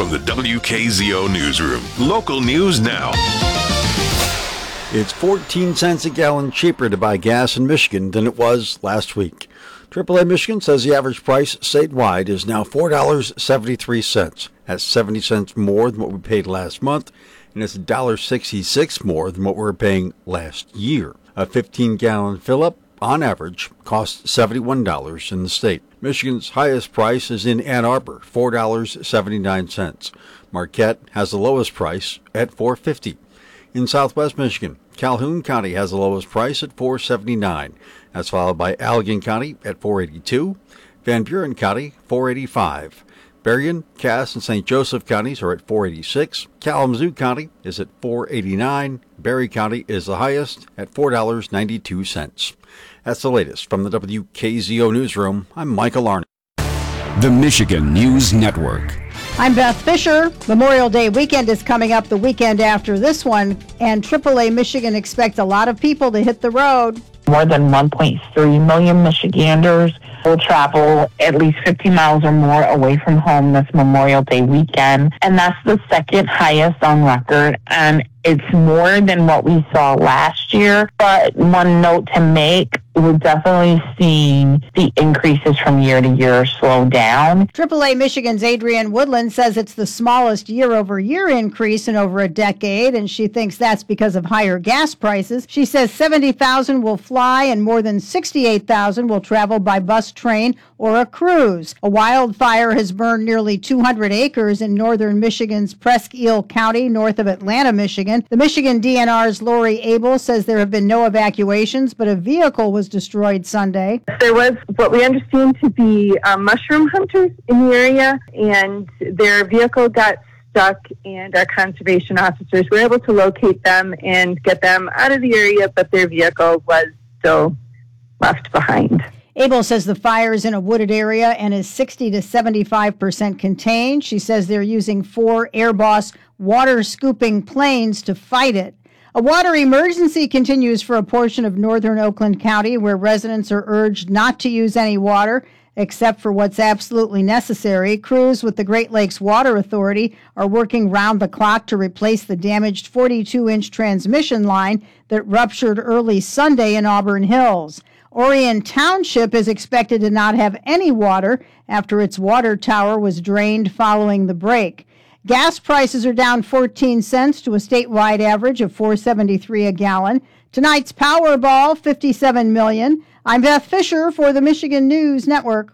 from the WKZO Newsroom. Local news now. It's 14 cents a gallon cheaper to buy gas in Michigan than it was last week. AAA Michigan says the average price statewide is now $4.73. That's 70 cents more than what we paid last month, and it's $1.66 more than what we were paying last year. A 15-gallon fill-up, on average, costs $71 in the state. Michigan's highest price is in Ann Arbor, $4.79. Marquette has the lowest price at $4.50. In southwest Michigan, Calhoun County has the lowest price at $4.79. That's followed by Allegan County at $4.82, Van Buren County $4.85. Berrien, Cass, and St. Joseph counties are at $4.86. Kalamazoo County is at $4.89. Berry County is the highest at $4.92. That's the latest from the WKZO Newsroom. I'm Michael Arnott. The Michigan News Network. I'm Beth Fisher. Memorial Day weekend is coming up the weekend after this one, and AAA Michigan expects a lot of people to hit the road. More than 1.3 million Michiganders will travel at least 50 miles or more away from home this Memorial Day weekend, and that's the second highest on record, and it's more than what we saw last year. But one note to make, we're definitely seeing the increases from year to year slow down. AAA Michigan's Adrienne Woodland says it's the smallest year-over-year increase in over a decade, and she thinks that's because of higher gas prices. She says 70,000 will fly and more than 68,000 will travel by bus, train, or a cruise. A wildfire has burned nearly 200 acres in northern Michigan's Presque-Isle County, north of Atlanta, Michigan. The Michigan DNR's Lori Abel says there have been no evacuations, but a vehicle was destroyed Sunday. There was what we understand to be mushroom hunters in the area, and their vehicle got stuck, and our conservation officers were able to locate them and get them out of the area, but their vehicle was still left behind. Abel says the fire is in a wooded area and is 60 to 75% contained. She says they're using 4 Airbus water scooping planes to fight it. A water emergency continues for a portion of northern Oakland County, where residents are urged not to use any water except for what's absolutely necessary. Crews with the Great Lakes Water Authority are working round the clock to replace the damaged 42-inch transmission line that ruptured early Sunday in Auburn Hills. Orion Township is expected to not have any water after its water tower was drained following the break. Gas prices are down 14 cents to a statewide average of $4.73 a gallon. Tonight's Powerball, $57 million. I'm Beth Fisher for the Michigan News Network.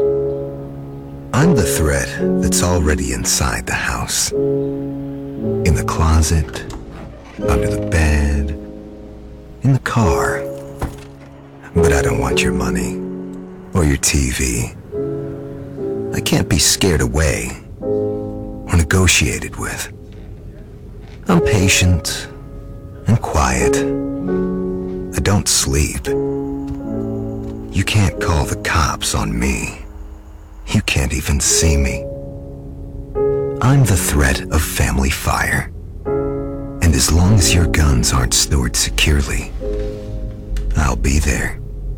I'm the threat that's already inside the house. In the closet, under the bed, in the car. But I don't want your money or your TV. I can't be scared away or negotiated with. I'm patient and quiet. I don't sleep. You can't call the cops on me. You can't even see me. I'm the threat of family fire. And as long as your guns aren't stored securely, I'll be there.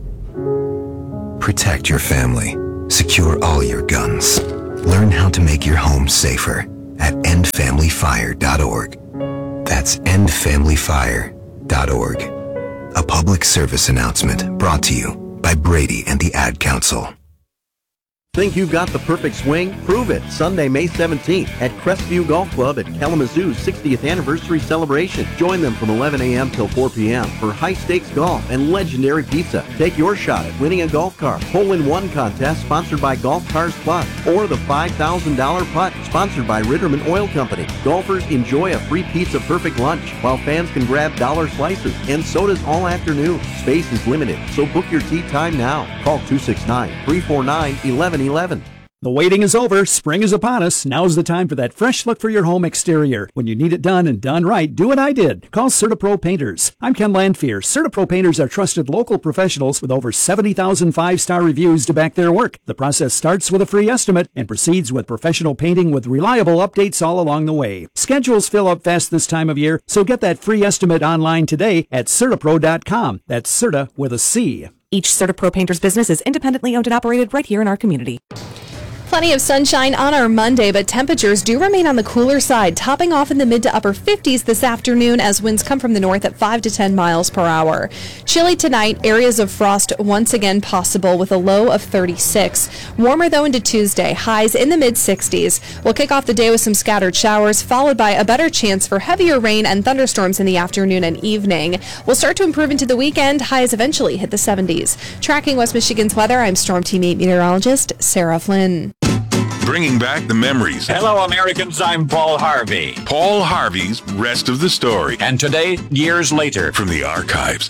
Protect your family. Secure all your guns. Learn how to make your home safer at endfamilyfire.org. That's endfamilyfire.org. A public service announcement brought to you by Brady and the Ad Council. Think you've got the perfect swing? Prove it Sunday, May 17th at Crestview Golf Club at Kalamazoo's 60th anniversary celebration. Join them from 11 a.m. till 4 p.m. for high-stakes golf and legendary pizza. Take your shot at winning a golf car. Hole-in-one contest sponsored by Golf Cars Plus, or the $5,000 putt sponsored by Ritterman Oil Company. Golfers enjoy a free Pizza Perfect lunch, while fans can grab dollar slices and sodas all afternoon. Space is limited, so book your tee time now. Call 269-349-1111. The waiting is over. Spring is upon us. Now's the time for that fresh look for your home exterior. When you need it done and done right, do what I did. Call CertaPro Painters. I'm Ken Landfear. CertaPro Painters are trusted local professionals with over 70,000 five-star reviews to back their work. The process starts with a free estimate and proceeds with professional painting with reliable updates all along the way. Schedules fill up fast this time of year, so get that free estimate online today at CertaPro.com. That's Certa with a C. Each CertaPro Painters business is independently owned and operated right here in our community. Plenty of sunshine on our Monday, but temperatures do remain on the cooler side, topping off in the mid to upper 50s this afternoon as winds come from the north at 5 to 10 miles per hour. Chilly tonight, areas of frost once again possible with a low of 36. Warmer though into Tuesday, highs in the mid 60s. We'll kick off the day with some scattered showers, followed by a better chance for heavier rain and thunderstorms in the afternoon and evening. We'll start to improve into the weekend, highs eventually hit the 70s. Tracking West Michigan's weather, I'm Storm Team 8 meteorologist Sarah Flynn. Bringing back the memories. Hello, Americans. I'm Paul Harvey. Paul Harvey's Rest of the Story. And today, years later. From the archives.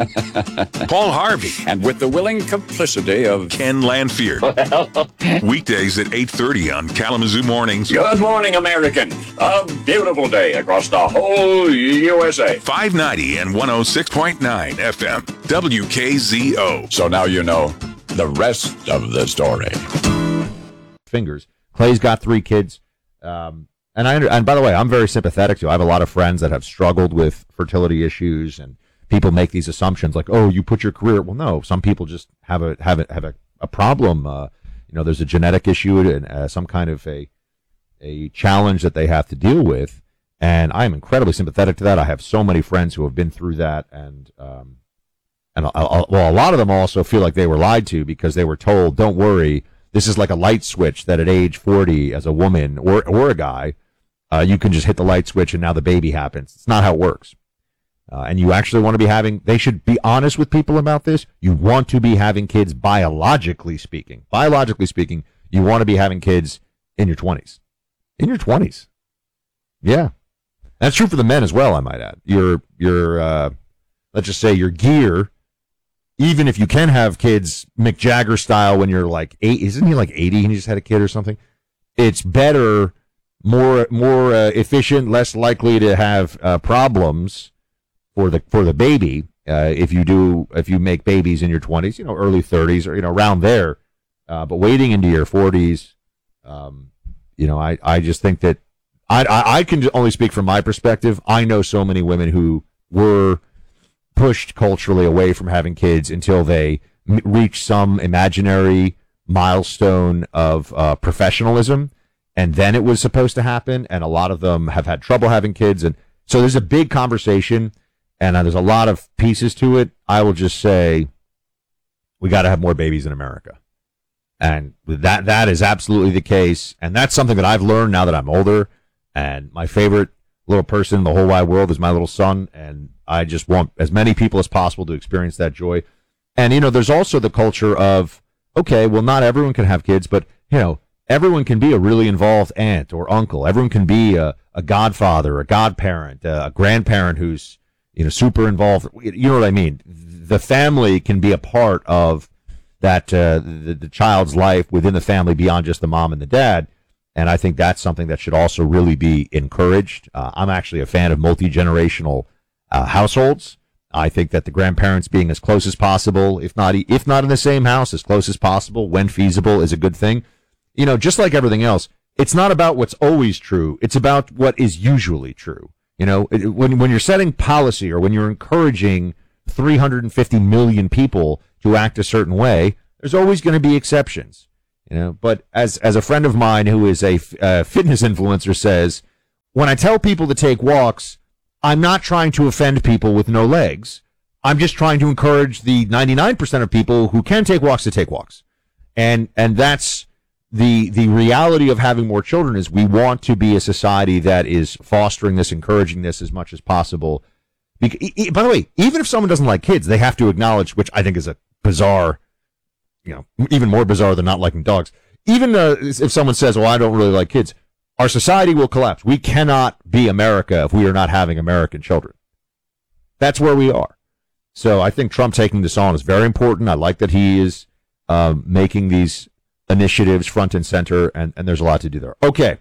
Paul Harvey. And with the willing complicity of Ken Lanfear. Weekdays at 8:30 on Kalamazoo Mornings. Good morning, Americans. A beautiful day across the whole USA. 590 and 106.9 FM. WKZO. So now you know the rest of the story. Fingers. Clay's got 3 kids. And by the way, I'm very sympathetic to. I have a lot of friends that have struggled with fertility issues, and people make these assumptions like, "Oh, you put your career." Well, no. Some people just have a problem. There's a genetic issue and some kind of a challenge that they have to deal with, and I am incredibly sympathetic to that. I have so many friends who have been through that, and a lot of them also feel like they were lied to because they were told, "Don't worry. This is like a light switch that at age 40, as a woman or a guy, you can just hit the light switch and now the baby happens." It's not how it works. And you actually want to be they should be honest with people about this. You want to be having kids biologically speaking. Biologically speaking, you want to be having kids in your 20s. In your 20s. Yeah. That's true for the men as well, I might add. Your let's just say your gear, even if you can have kids Mick Jagger style when you're like 8, isn't he like 80 and he just had a kid or something? It's better, more efficient, less likely to have problems for the baby if you make babies in your 20s, early 30s or around there. But waiting into your 40s, I just think that I can only speak from my perspective. I know so many women who were pushed culturally away from having kids until they reach some imaginary milestone of professionalism, and then it was supposed to happen, and a lot of them have had trouble having kids, and so there's a big conversation, and there's a lot of pieces to it. I will just say we got to have more babies in America, and that is absolutely the case, and that's something that I've learned now that I'm older, and my favorite little person in the whole wide world is my little son, and I just want as many people as possible to experience that joy. And, there's also the culture of, okay, well, not everyone can have kids, but, everyone can be a really involved aunt or uncle. Everyone can be a godfather, a godparent, a grandparent who's, super involved. You know what I mean? The family can be a part of that, the child's life within the family beyond just the mom and the dad. And I think that's something that should also really be encouraged. I'm actually a fan of multi-generational households. I think that the grandparents being as close as possible, if not in the same house, as close as possible, when feasible, is a good thing. Just like everything else, it's not about what's always true. It's about what is usually true. When you're setting policy or when you're encouraging 350 million people to act a certain way, there's always going to be exceptions. But as a friend of mine who is a fitness influencer says, when I tell people to take walks, I'm not trying to offend people with no legs. I'm just trying to encourage the 99% of people who can take walks to take walks. And that's the reality of having more children is we want to be a society that is fostering this, encouraging this as much as possible. By the way, even if someone doesn't like kids, they have to acknowledge, which I think is a bizarre, even more bizarre than not liking dogs. Even if someone says, well, I don't really like kids, our society will collapse. We cannot be America if we are not having American children. That's where we are. So I think Trump taking this on is very important. I like that he is making these initiatives front and center, and there's a lot to do there. Okay.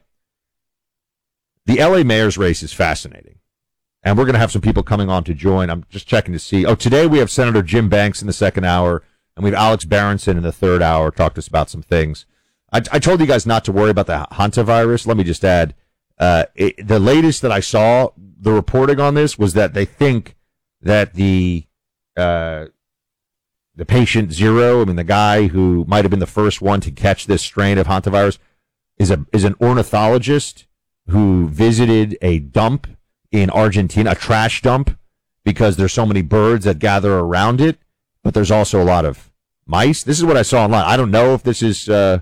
The L.A. mayor's race is fascinating, and we're going to have some people coming on to join. I'm just checking to see. Oh, today we have Senator Jim Banks in the second hour, and we have Alex Berenson in the third hour, talk to us about some things. I told you guys not to worry about the hantavirus. Let me just add, the latest that I saw, the reporting on this was that they think that the the patient zero, I mean, the guy who might have been the first one to catch this strain of hantavirus is an ornithologist who visited a dump in Argentina, a trash dump, because there's so many birds that gather around it, but there's also a lot of mice. This is what I saw online. I don't know if this is if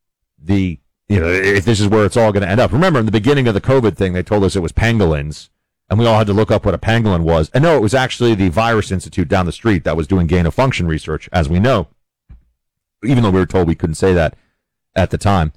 this is where it's all going to end up. Remember, in the beginning of the COVID thing, they told us it was pangolins, and we all had to look up what a pangolin was. And no, it was actually the Virus Institute down the street that was doing gain-of-function research, as we know, even though we were told we couldn't say that at the time.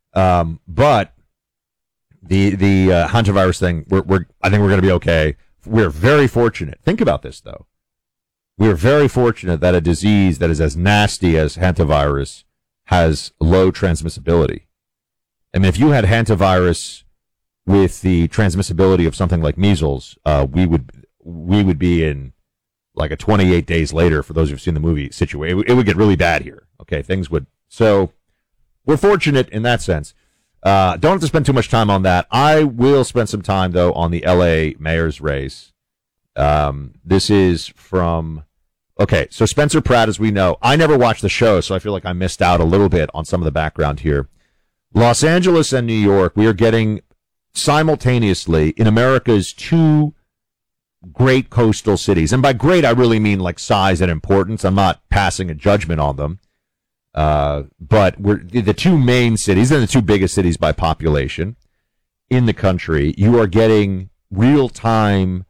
But the hantavirus thing, I think we're going to be okay. We're very fortunate. Think about this, though. We're very fortunate that a disease that is as nasty as hantavirus has low transmissibility. I mean, if you had hantavirus with the transmissibility of something like measles, we would be in like a 28 days later, for those who've seen the movie, situation. It would get really bad here. Okay, things would. So we're fortunate in that sense. Don't have to spend too much time on that. I will spend some time, though, on the L.A. mayor's race. This is from, okay, so Spencer Pratt, as we know. I never watched the show, so I feel like I missed out a little bit on some of the background here. Los Angeles and New York, we are getting simultaneously in America's two great coastal cities. And by great, I really mean like size and importance. I'm not passing a judgment on them. But we're the two main cities and the two biggest cities by population in the country. You are getting real-time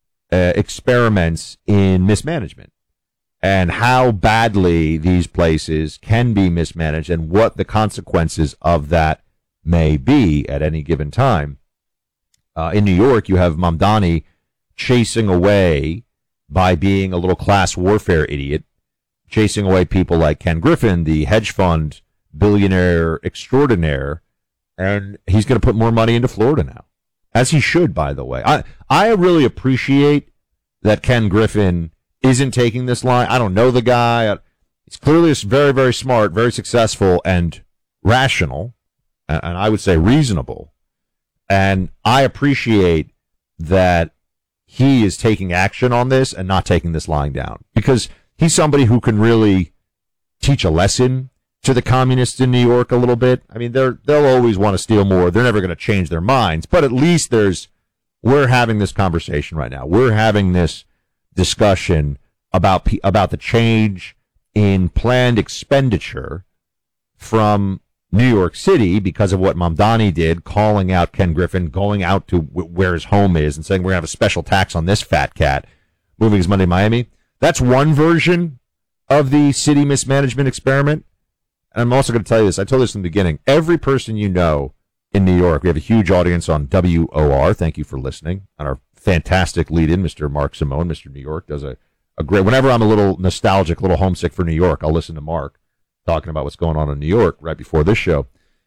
experiments in mismanagement and how badly these places can be mismanaged and what the consequences of that may be at any given time. In New York, you have Mamdani chasing away, by being a little class warfare idiot, chasing away people like Ken Griffin, the hedge fund billionaire extraordinaire, and he's going to put more money into Florida now, as he should, by the way. I really appreciate that Ken Griffin isn't taking this line. I don't know the guy. He's clearly very, very smart, very successful, and rational, and I would say reasonable. And I appreciate that he is taking action on this and not taking this lying down, because he's somebody who can really teach a lesson to the communists in New York a little bit. I mean, they'll always want to steal more. They're never going to change their minds, but at least we're having this conversation right now. We're having this discussion about the change in planned expenditure from New York City because of what Mamdani did, calling out Ken Griffin, going out to where his home is and saying, we're going to have a special tax on this fat cat, moving his money to Miami. That's one version of the city mismanagement experiment. And I'm also going to tell you this. I told this in the beginning. Every person you know in New York, we have a huge audience on WOR. Thank you for listening. And our fantastic lead-in, Mr. Mark Simone, Mr. New York, does a great, whenever I'm a little nostalgic, a little homesick for New York, I'll listen to Mark talking about what's going on in New York right before this show.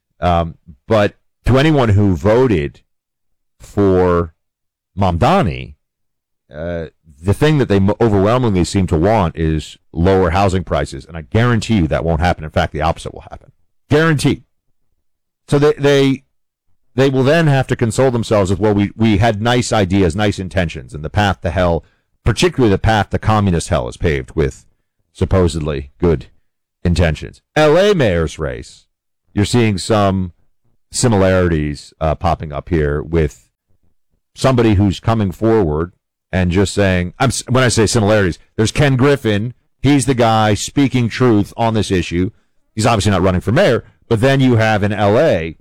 But to anyone who voted for Mamdani, the thing that they overwhelmingly seem to want is lower housing prices, and I guarantee you that won't happen. In fact, the opposite will happen. Guaranteed. So they will then have to console themselves with, well, we had nice ideas, nice intentions, and the path to hell, particularly the path to communist hell, is paved with supposedly good intentions. L.A. mayor's race, you're seeing some similarities popping up here with somebody who's coming forward and just saying, when I say similarities, there's Ken Griffin. He's the guy speaking truth on this issue. He's obviously not running for mayor, but then you have in L.A.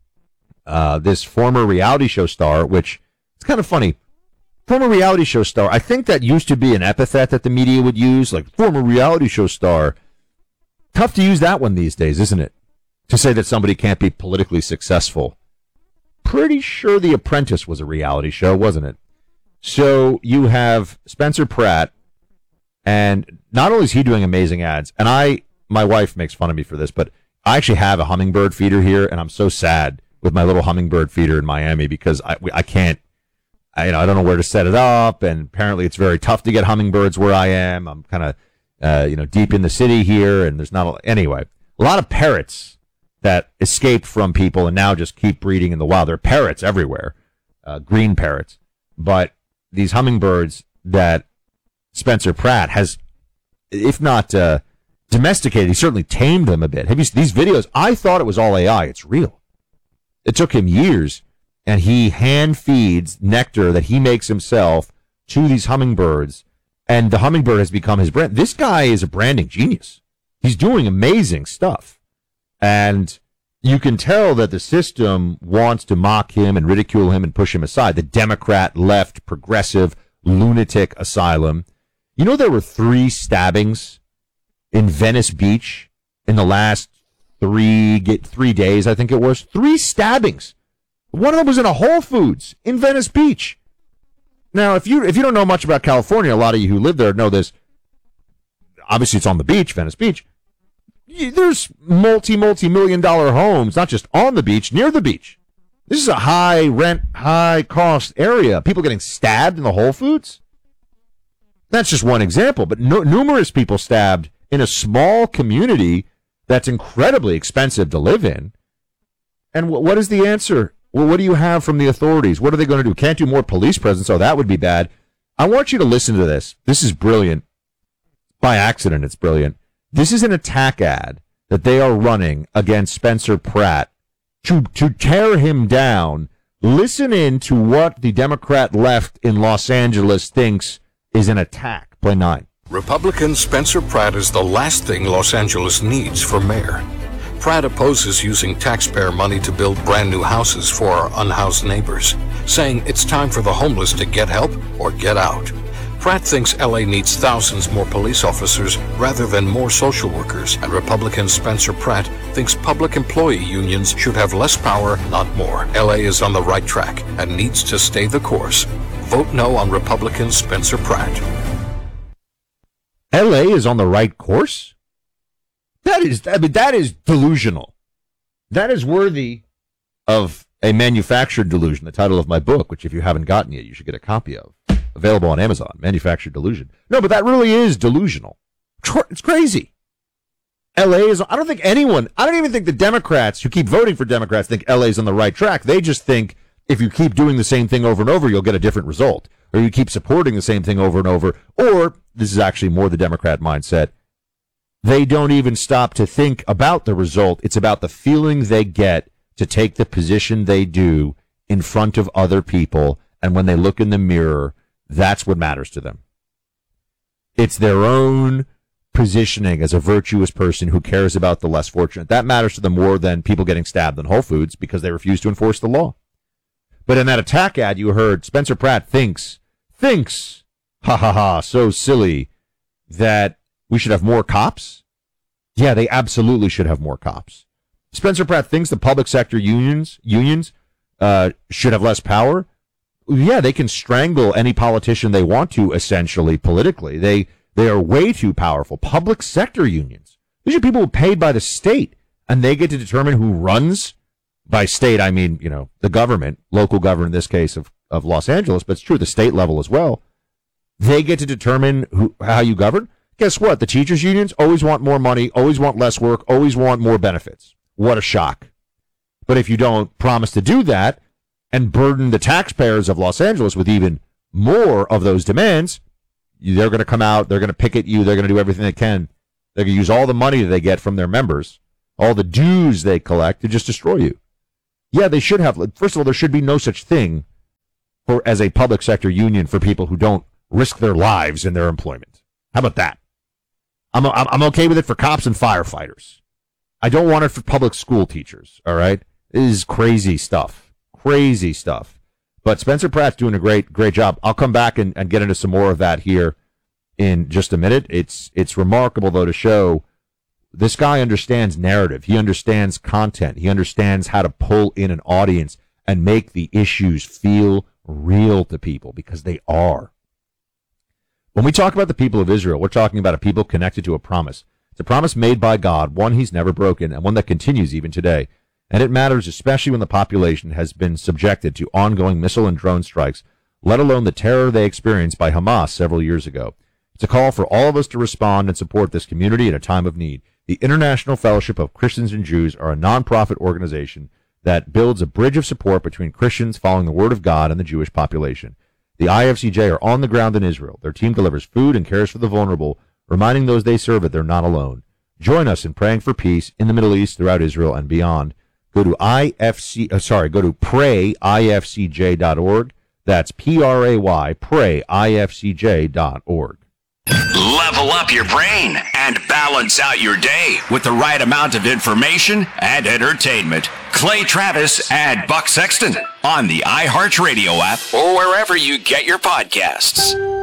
This former reality show star, which it's kind of funny. Former reality show star. I think that used to be an epithet that the media would use, like former reality show star. Tough to use that one these days, isn't it? To say that somebody can't be politically successful. Pretty sure The Apprentice was a reality show, wasn't it? So you have Spencer Pratt, and not only is he doing amazing ads, and my wife makes fun of me for this, but I actually have a hummingbird feeder here, and I'm so sad with my little hummingbird feeder in Miami because I can't, I don't know where to set it up, and apparently it's very tough to get hummingbirds where I am. I'm kind of, deep in the city here, and there's not, anyway, a lot of parrots that escaped from people and now just keep breeding in the wild. There are parrots everywhere, green parrots, but these hummingbirds that Spencer Pratt has if not domesticated, he certainly tamed them a bit. Have you seen these videos? I thought it was all AI. It's real. It took him years, and he hand feeds nectar that he makes himself to these hummingbirds, and the hummingbird has become his brand. This guy is a branding genius. He's doing amazing stuff, and you can tell that the system wants to mock him and ridicule him and push him aside. The Democrat, left, progressive, lunatic asylum. You know, there were 3 stabbings in Venice Beach in the last 3 days, I think it was. 3 stabbings. One of them was in a Whole Foods in Venice Beach. Now, if you don't know much about California, a lot of you who live there know this. Obviously, it's on the beach, Venice Beach. There's multi-million-dollar homes, not just on the beach, near the beach. This is a high rent, high cost area. People getting stabbed in the Whole Foods. That's just one example, but numerous people stabbed in a small community that's incredibly expensive to live in. And what is the answer? Well, what do you have from the authorities? What are they going to do? Can't do more police presence. Oh, that would be bad. I want you to listen to this. This is brilliant. By accident, it's brilliant. This is an attack ad that they are running against Spencer Pratt to tear him down. Listen in to what the Democrat left in Los Angeles thinks is an attack. Play 9. Republican Spencer Pratt is the last thing Los Angeles needs for mayor. Pratt opposes using taxpayer money to build brand new houses for our unhoused neighbors, saying it's time for the homeless to get help or get out. Pratt thinks LA needs thousands more police officers rather than more social workers, and Republican Spencer Pratt thinks public employee unions should have less power, not more. LA is on the right track and needs to stay the course. Vote no on Republican Spencer Pratt. LA is on the right course? That is delusional. That is worthy of a manufactured delusion, the title of my book, which if you haven't gotten yet, you should get a copy of. Available on Amazon, Manufactured Delusion. No, but that really is delusional. It's crazy. LA is, I don't even think the Democrats who keep voting for Democrats think LA is on the right track. They just think if you keep doing the same thing over and over, you'll get a different result. Or you keep supporting the same thing over and over. Or, this is actually more the Democrat mindset, they don't even stop to think about the result. It's about the feeling they get to take the position they do in front of other people. And when they look in the mirror, that's what matters to them. It's their own positioning as a virtuous person who cares about the less fortunate. That matters to them more than people getting stabbed in Whole Foods because they refuse to enforce the law. But in that attack ad, you heard Spencer Pratt thinks, so silly, that we should have more cops. Yeah, they absolutely should have more cops. Spencer Pratt thinks the public sector unions should have less power. Yeah, they can strangle any politician they want to, essentially, politically. They are way too powerful. Public sector unions. These are people paid by the state, and they get to determine who runs. By state, I mean, the government, local government in this case of Los Angeles, but it's true at the state level as well. They get to determine how you govern. Guess what? The teachers' unions always want more money, always want less work, always want more benefits. What a shock. But if you don't promise to do that, and burden the taxpayers of Los Angeles with even more of those demands, they're going to come out, they're going to picket you, they're going to do everything they can. They're going to use all the money that they get from their members, all the dues they collect to just destroy you. Yeah, they should have. First of all, there should be no such thing as a public sector union for people who don't risk their lives in their employment. How about that? I'm okay with it for cops and firefighters. I don't want it for public school teachers, all right? This is crazy stuff. Crazy stuff. But Spencer Pratt's doing a great job. I'll come back and get into some more of that here in just a minute. It's remarkable, though, to show this guy understands narrative. He understands content. He understands how to pull in an audience and make the issues feel real to people, because they are. When we talk about the people of Israel, we're talking about a people connected to a promise. It's a promise made by God, one he's never broken, and one that continues even today. And it matters especially when the population has been subjected to ongoing missile and drone strikes, let alone the terror they experienced by Hamas several years ago. It's a call for all of us to respond and support this community in a time of need. The International Fellowship of Christians and Jews are a nonprofit organization that builds a bridge of support between Christians following the Word of God and the Jewish population. The IFCJ are on the ground in Israel. Their team delivers food and cares for the vulnerable, reminding those they serve that they're not alone. Join us in praying for peace in the Middle East, throughout Israel, and beyond. Go to prayifcj.org. That's PRAY, prayifcj.org. Level up your brain and balance out your day with the right amount of information and entertainment. Clay Travis and Buck Sexton on the iHeartRadio app or wherever you get your podcasts.